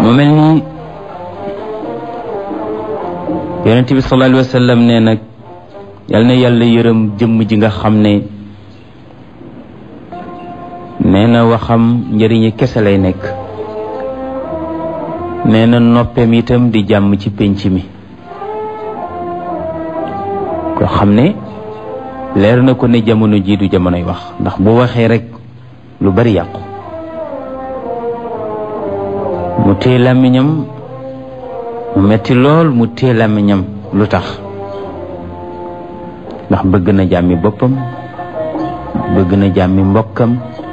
mu mel ni yonent bi sallallahu alayhi wa sallam ne nag yal na yàlla yërëm jëmm ji nga xam ne nee na waxam njëriñi kese lay nekk, nee na noppeem itam di jàmm ci pénc mi. koo xam ne leer na ko ne jamono jii du jamonoy wax, ndax bu waxee rek lu bari yàqu. mu téye làmmiñam, mu metti lool mu téye làmmiñam. lu tax? ndax bëgg na jàmmi boppam, bëgg na jàmmi mbokkam,